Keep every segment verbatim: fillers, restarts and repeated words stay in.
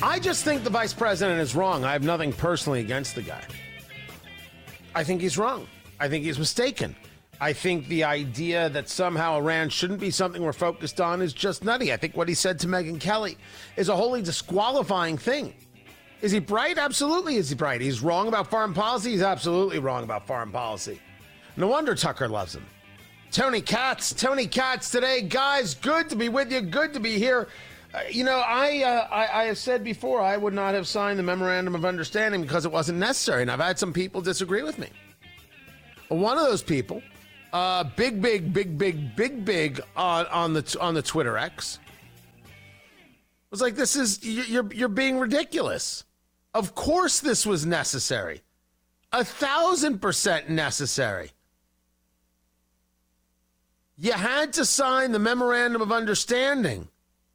I just think the vice president is wrong. I have nothing personally against the guy. I think he's wrong. I think he's mistaken. I think the idea that somehow Iran shouldn't be something we're focused on is just nutty. I think what he said to Megyn Kelly is a wholly disqualifying thing. Is he bright? Absolutely is he bright. He's wrong about foreign policy? He's absolutely wrong about foreign policy. No wonder Tucker loves him. Tony Katz, Tony Katz today. Guys, good to be with you. Good to be here. Uh, you know, I, uh, I I have said before I would not have signed the Memorandum of Understanding because it wasn't necessary, and I've had some people disagree with me. One of those people, uh, big, big, big, big, big, big on, on the on the Twitter X, was like, "This is you're you're being ridiculous. Of course, this was necessary, a thousand percent necessary. You had to sign the Memorandum of Understanding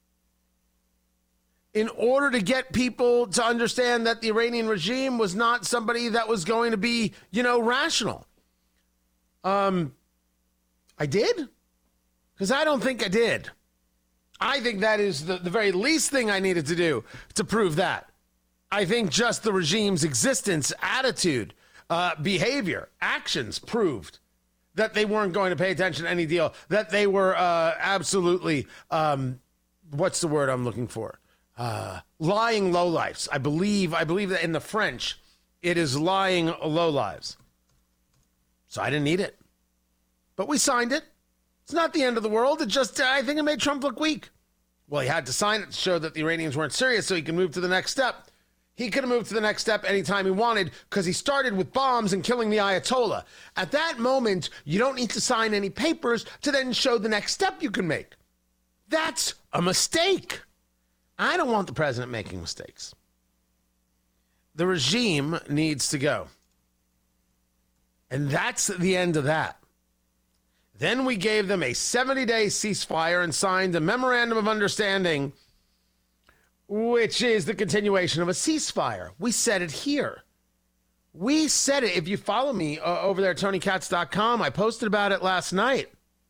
in order to get people to understand that the Iranian regime was not somebody that was going to be, you know, rational." Um, I did? Because I don't think I did. I think that is the, the very least thing I needed to do to prove that. I think just the regime's existence, attitude, uh, behavior, actions proved that they weren't going to pay attention to any deal, that they were uh, absolutely, um, what's the word I'm looking for? Uh, lying lowlifes. I believe, I believe that in the French, it is lying lowlives. So I didn't need it. But we signed it. It's not the end of the world. It just, I think it made Trump look weak. Well, he had to sign it to show that the Iranians weren't serious so he could move to the next step. He could have moved to the next step anytime he wanted because he started with bombs and killing the Ayatollah. At that moment, you don't need to sign any papers to then show the next step you can make. That's a mistake. I don't want the president making mistakes. The regime needs to go. And that's the end of that. Then we gave them a seventy-day ceasefire and signed a Memorandum of Understanding, which is the continuation of a ceasefire. We said it here. We said it. If you follow me uh, over there at tony katz dot com, I posted about it last night.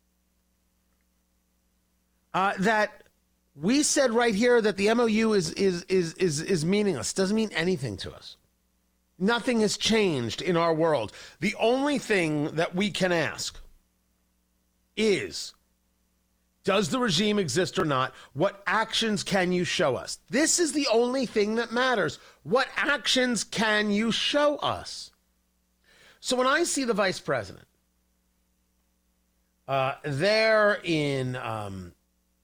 Uh, that we said right here that the M O U is is is is is meaningless. Doesn't mean anything to us. Nothing has changed in our world. The only thing that we can ask is, does the regime exist or not? What actions can you show us? This is the only thing that matters. What actions can you show us? So when I see the vice president uh, there in, um,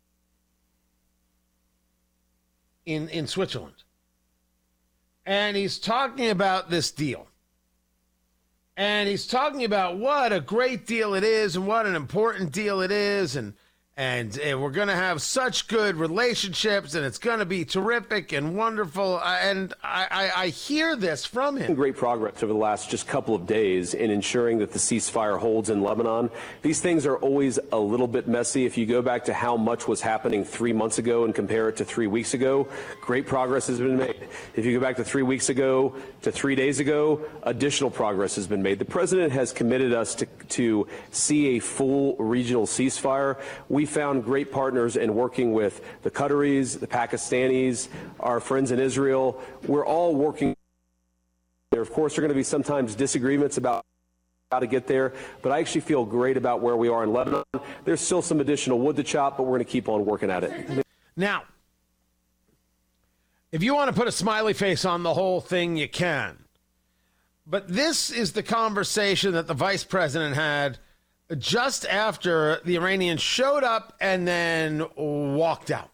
in in Switzerland, and he's talking about this deal. And he's talking about what a great deal it is and what an important deal it is. And and, and we're going to have such good relationships and it's going to be terrific and wonderful. And I, I, I hear this from him. Great progress over the last just couple of days in ensuring that the ceasefire holds in Lebanon. These things are always a little bit messy. If you go back to how much was happening three months ago and compare it to three weeks ago, great progress has been made. If you go back to three weeks ago to three days ago, additional progress has been made. The president has committed us to, to see a full regional ceasefire. We found great partners in working with the Qataris, the Pakistanis, our friends in Israel. We're all working. There, of course, are going to be sometimes disagreements about how to get there, but I actually feel great about where we are in Lebanon. There's still some additional wood to chop, but we're going to keep on working at it. Now, if you want to put a smiley face on the whole thing, you can. But this is the conversation that the vice president had just after the Iranians showed up and then walked out.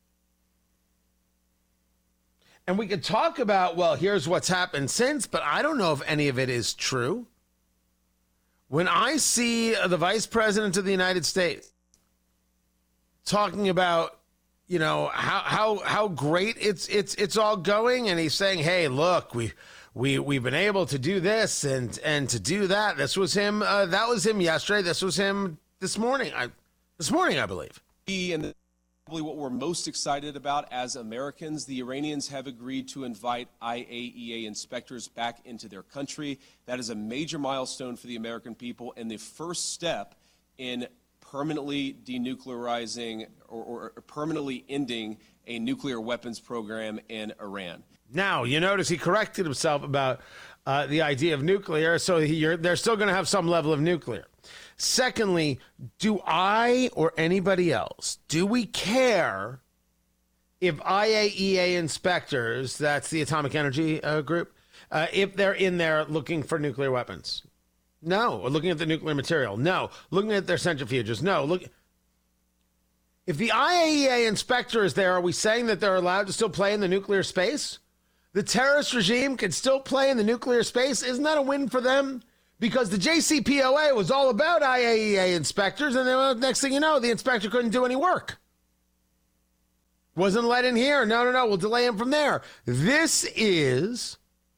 And we could talk about, well, here's what's happened since, but I don't know if any of it is true. When I see the vice president of the United States talking about, you know, how how how great it's it's it's all going, and he's saying, hey, look, we We we've been able to do this and and to do that. This was him. Uh, that was him yesterday. This was him this morning. I this morning, I believe. And probably what we're most excited about as Americans, the Iranians have agreed to invite I A E A inspectors back into their country. That is a major milestone for the American people and the first step in permanently denuclearizing or, or permanently ending a nuclear weapons program in Iran. Now, you notice he corrected himself about uh, the idea of nuclear, so he, you're, they're still going to have some level of nuclear. Secondly, do I or anybody else, do we care if I A E A inspectors, that's the Atomic Energy uh, Group, uh, if they're in there looking for nuclear weapons? No. Or looking at the nuclear material? No. Looking at their centrifuges? No. Look. If the I A E A inspector is there, are we saying that they're allowed to still play in the nuclear space? The terrorist regime can still play in the nuclear space? Isn't that a win for them? Because the J C P O A was all about I A E A inspectors, and then next thing you know, the inspector couldn't do any work. Wasn't let in here. No, no, no, we'll delay him from there. This is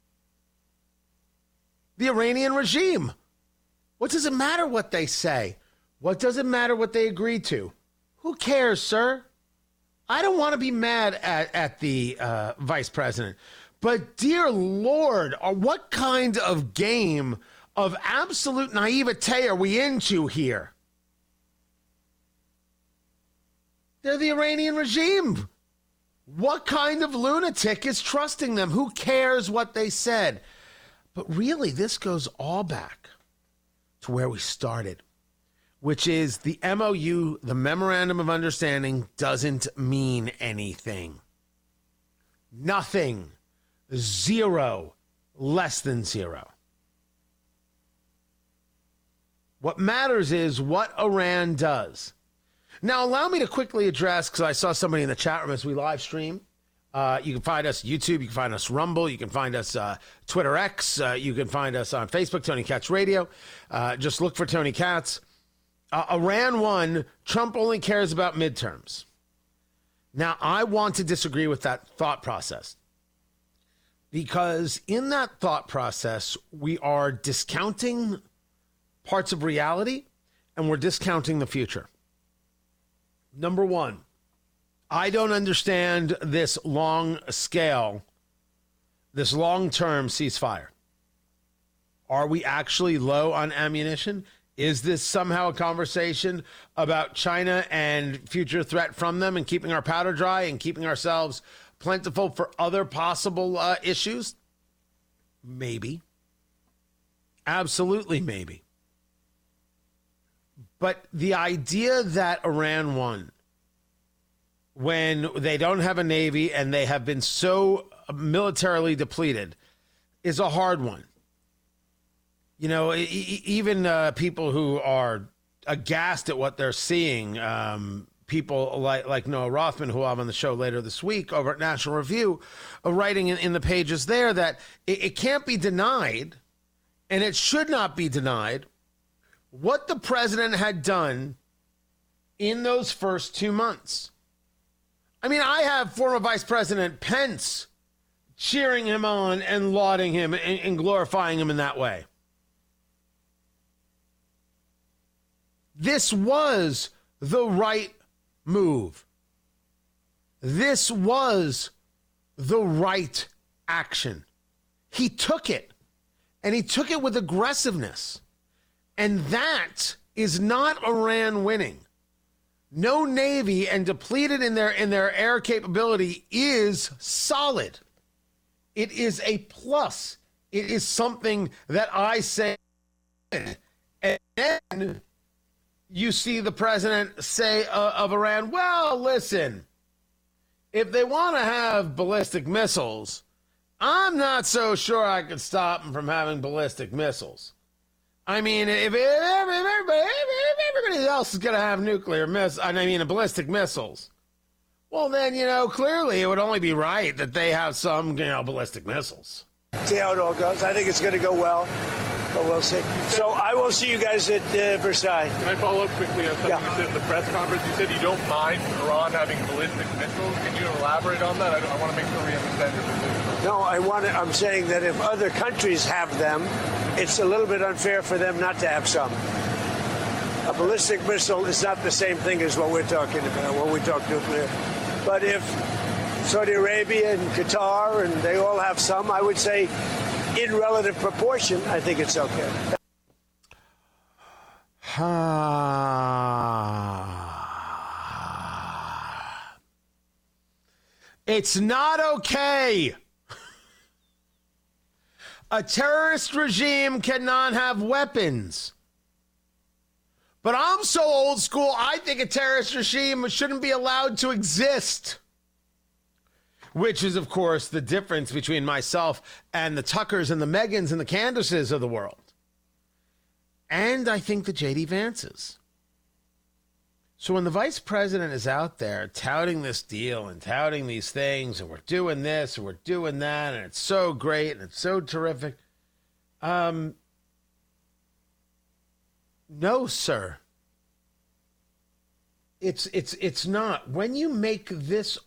the Iranian regime. What does it matter what they say? What does it matter what they agree to? Who cares, sir? I don't want to be mad at, at the uh, vice president. But dear Lord, what kind of game of absolute naivete are we into here? They're the Iranian regime. What kind of lunatic is trusting them? Who cares what they said? But really, this goes all back to where we started, which is the M O U, the Memorandum of Understanding, doesn't mean anything. Nothing. Zero. Less than zero. What matters is what Iran does. Now, allow me to quickly address, because I saw somebody in the chat room as we live stream. Uh, you can find us YouTube. You can find us Rumble. You can find us uh, Twitter X. Uh, you can find us on Facebook, Tony Katz Radio. Uh, just look for Tony Katz. Uh, Iran won. Trump only cares about midterms. Now, I want to disagree with that thought process. Because in that thought process, we are discounting parts of reality and we're discounting the future. Number one, I don't understand this long scale, this long-term ceasefire. Are we actually low on ammunition? Is this somehow a conversation about China and future threat from them and keeping our powder dry and keeping ourselves plentiful for other possible uh, issues? Maybe. Absolutely maybe. But the idea that Iran won when they don't have a navy and they have been so militarily depleted is a hard one. You know, e- even uh, people who are aghast at what they're seeing, um, people like, like Noah Rothman, who I'll have on the show later this week over at National Review, are writing in, in the pages there that it, it can't be denied, and it should not be denied, what the president had done in those first two months. I mean, I have former Vice President Pence cheering him on and lauding him and, and glorifying him in that way. This was the right move. This was the right action. He took it, and he took it with aggressiveness. And that is not Iran winning. No navy and depleted in their in their air capability is solid. It is a plus. It is something that I say. And then you see the president say uh, of Iran, well, listen, if they want to have ballistic missiles, I'm not so sure I could stop them from having ballistic missiles. I mean, if, if, everybody, if everybody else is going to have nuclear missiles, I mean, ballistic missiles, well, then, you know, clearly it would only be right that they have some, you know, ballistic missiles. See how it all goes. I think it's going to go well, but we'll see. So I will see you guys at uh, Versailles. Can I follow up quickly on something yeah. you said in the press conference? You said you don't mind Iran having ballistic missiles. Can you elaborate on that? I, I want to make sure we understand your position. No, I want to, I'm saying that if other countries have them, it's a little bit unfair for them not to have some. A ballistic missile is not the same thing as what we're talking about when we talk nuclear. But if Saudi Arabia and Qatar, and they all have some, I would say in relative proportion, I think it's okay. It's not okay. A terrorist regime cannot have weapons. But I'm so old school, I think a terrorist regime shouldn't be allowed to exist. Which is, of course, the difference between myself and the Tuckers and the Megans and the Candaces of the world. And I think the J D Vances. So when the vice president is out there touting this deal and touting these things, and we're doing this and we're doing that, and it's so great and it's so terrific, um, no, sir. It's it's it's not. When you make this